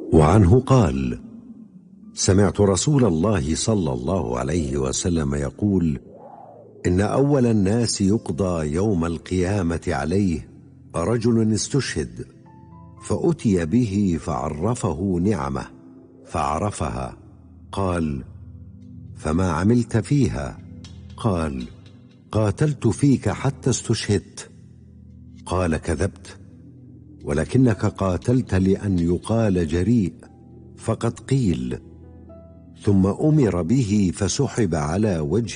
وعنه قال: سمعت رسول الله صلى الله عليه وسلم يقول: إن أول الناس يقضى يوم القيامة عليه رجل استشهد، فأتي به فعرفه نعمه فعرفها، قال: فما عملت فيها؟ قال: قاتلت فيك حتى استشهدت. قال: كذبت، ولكنك قاتلت لأن يقال جريء، فقد قيل. ثم أمر به فسحب على وجهه